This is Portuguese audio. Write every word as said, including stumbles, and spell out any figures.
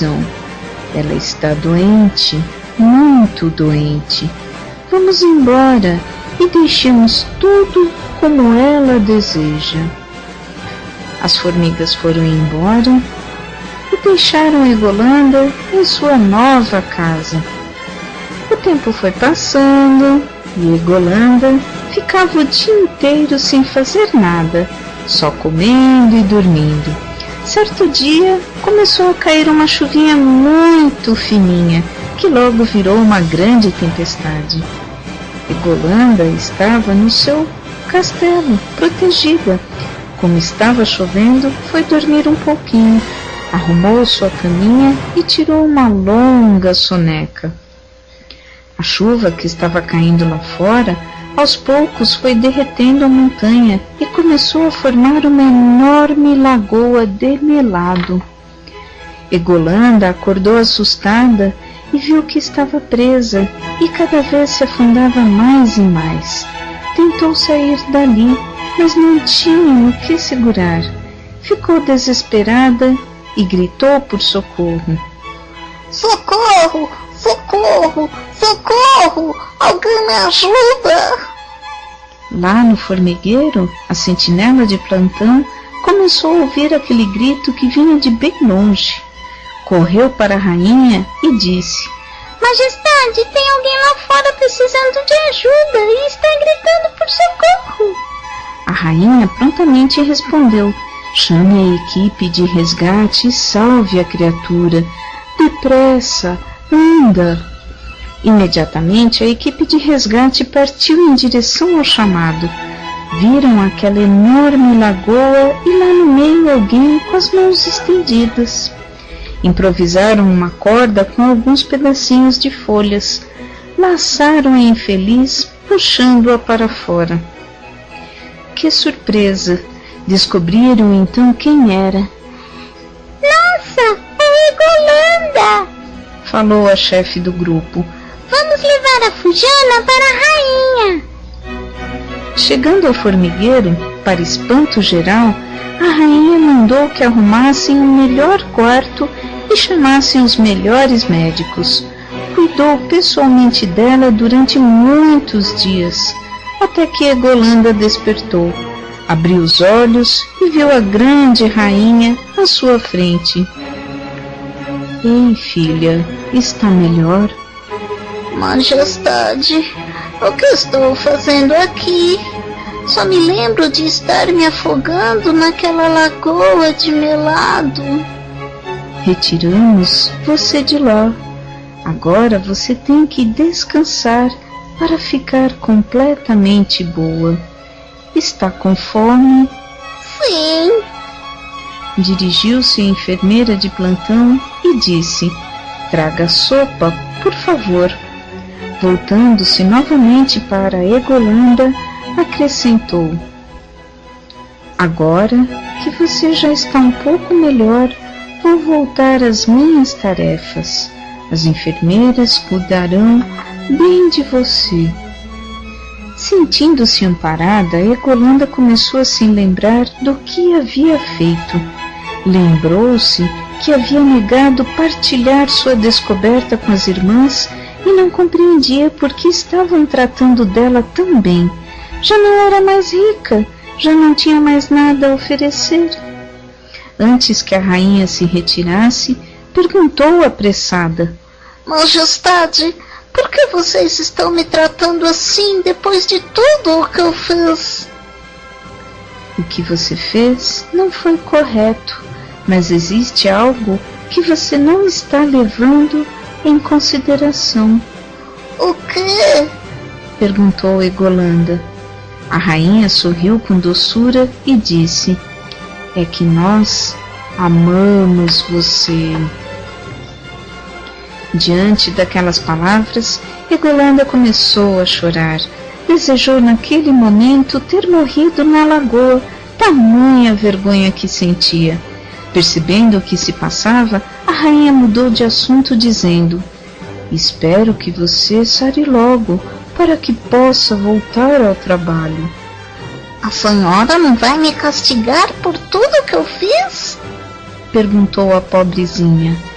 Ela está doente, muito doente. Vamos embora e deixemos tudo como ela deseja. As formigas foram embora e deixaram Egolanda em sua nova casa. O tempo foi passando e Egolanda ficava o dia inteiro sem fazer nada, só comendo e dormindo. Certo dia começou a cair uma chuvinha muito fininha, que logo virou uma grande tempestade. Egolanda estava no seu castelo, protegida. Como estava chovendo, foi dormir um pouquinho, arrumou sua caminha e tirou uma longa soneca. A chuva que estava caindo lá fora, aos poucos foi derretendo a montanha e começou a formar uma enorme lagoa de melado. Egolanda acordou assustada e viu que estava presa e cada vez se afundava mais e mais. Tentou sair dali, mas não tinha o que segurar. Ficou desesperada e gritou por socorro. Socorro! Socorro! Socorro! Alguém me ajuda! Lá no formigueiro, a sentinela de plantão começou a ouvir aquele grito que vinha de bem longe. Correu para a rainha e disse: Majestade, tem alguém lá fora precisando de ajuda e está gritando por socorro. A rainha prontamente respondeu: Chame a equipe de resgate e salve a criatura. Depressa, anda! Imediatamente a equipe de resgate partiu em direção ao chamado. Viram aquela enorme lagoa e lá no meio alguém com as mãos estendidas. Improvisaram uma corda com alguns pedacinhos de folhas. Laçaram a infeliz, puxando-a para fora. Que surpresa! Descobriram então quem era. Nossa, é Egolanda! Falou a chefe do grupo. Vamos levar a Fujana para a rainha. Chegando ao formigueiro, para espanto geral, a rainha mandou que arrumassem o melhor quarto e chamassem os melhores médicos. Cuidou pessoalmente dela durante muitos dias, até que Egolanda despertou, abriu os olhos e viu a grande rainha à sua frente. Ei, filha, está melhor? Majestade, o que estou fazendo aqui? Só me lembro de estar me afogando naquela lagoa de melado. Retiramos você de lá. Agora você tem que descansar para ficar completamente boa. Está com fome? Sim. Dirigiu-se à enfermeira de plantão e disse: Traga sopa, por favor. Voltando-se novamente para Egolanda, acrescentou: Agora que você já está um pouco melhor, vou voltar às minhas tarefas. As enfermeiras cuidarão bem de você. Sentindo-se amparada, Egolanda começou a se lembrar do que havia feito. Lembrou-se que havia negado partilhar sua descoberta com as irmãs e não compreendia por que estavam tratando dela tão bem. Já não era mais rica, já não tinha mais nada a oferecer. Antes que a rainha se retirasse, perguntou apressada: Majestade, por que vocês estão me tratando assim depois de tudo o que eu fiz? O que você fez não foi correto, mas existe algo que você não está levando em consideração. O quê? Perguntou Egolanda. A rainha sorriu com doçura e disse: É que nós amamos você. Diante daquelas palavras, Egolanda começou a chorar. Desejou naquele momento ter morrido na lagoa, tamanha vergonha que sentia. Percebendo o que se passava, a rainha mudou de assunto dizendo: Espero que você sare logo, para que possa voltar ao trabalho. A senhora não vai me castigar por tudo que eu fiz? Perguntou a pobrezinha.